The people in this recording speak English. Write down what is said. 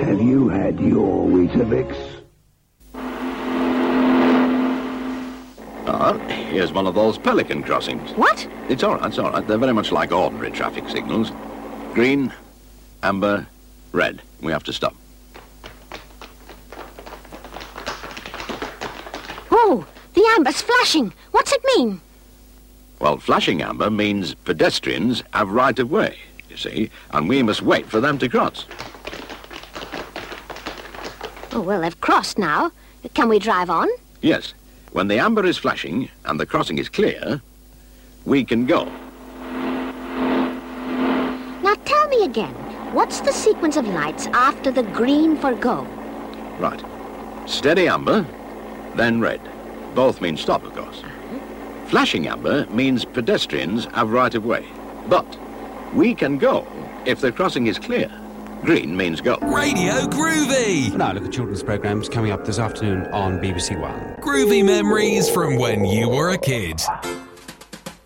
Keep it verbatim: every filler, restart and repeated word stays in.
Have you had your Weetabix? Ah, here's one of those pelican crossings. What? It's all right, it's all right. They're very much like ordinary traffic signals. Green, amber, red. We have to stop. Oh, the amber's flashing. What's it mean? Well, flashing amber means pedestrians have right of way, you see, and we must wait for them to cross. Oh, well, they've crossed now. Can we drive on? Yes. When the amber is flashing and the crossing is clear, we can go. Now tell me again, what's the sequence of lights after the green for go? Right. Steady amber, then red. Both mean stop, of course. Flashing amber means pedestrians have right of way. But we can go if the crossing is clear. Green means go. Radio Groovy! Now look at children's programmes coming up this afternoon on B B C One. Groovy memories from when you were a kid.